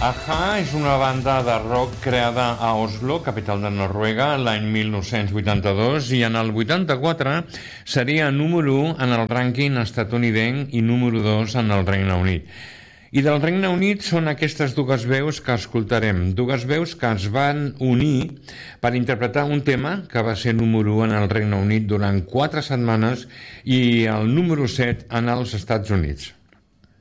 Aha és una banda de rock creada a Oslo, capital de Noruega, l'any 1982, i en el 84 seria número 1 en el rànquing estatunidenc i número 2 en el Regne Unit. I del Regne Unit són aquestes dues veus que escoltarem, dues veus que es van unir per interpretar un tema que va ser número 1 en el Regne Unit durant 4 setmanes i el número 7 en els Estats Units.